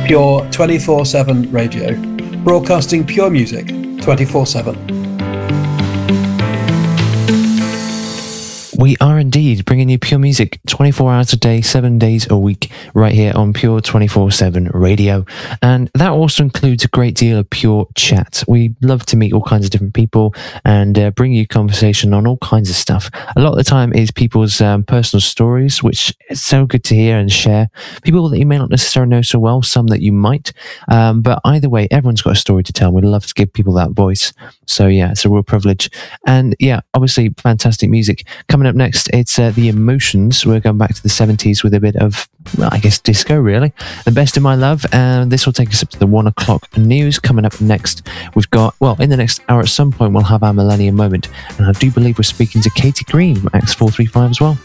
Pure 24/7 radio, broadcasting pure music 24/7. We are indeed bringing you pure music 24 hours a day, 7 days a week, right here on Pure 24/7 radio. And that also includes a great deal of pure chat. We love to meet all kinds of different people and bring you conversation on all kinds of stuff. A lot of the time is people's personal stories, which is so good to hear and share. People that you may not necessarily know so well, some that you might. But either way, everyone's got a story to tell. We'd love to give people that voice. So yeah, it's a real privilege. And yeah, obviously fantastic music. Coming up next, it's The Emotions. We're going back to the 70s with a bit of, well, I guess, disco, really. The Best of My Love, and this will take us up to the 1 o'clock news. Coming up next, we've got, well, in the next hour at some point, we'll have our Millennium Moment. And I do believe we're speaking to Katie Green from X435 as well.